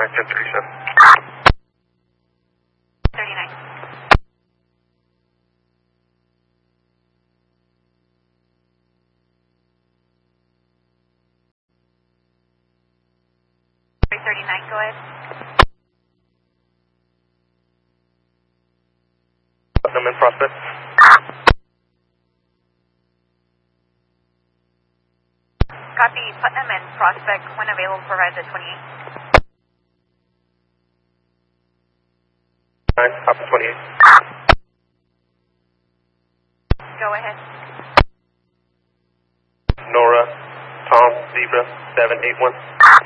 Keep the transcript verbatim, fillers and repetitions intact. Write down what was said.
nine ten thirty-seven. thirty-nine. thirty-nine, go ahead. Putnam and Prospect. Copy, Putnam and Prospect, when available, provide the twenty-eight. nine, Papa twenty-eight. Go ahead. Nora, Tom, Zebra, seven eight one.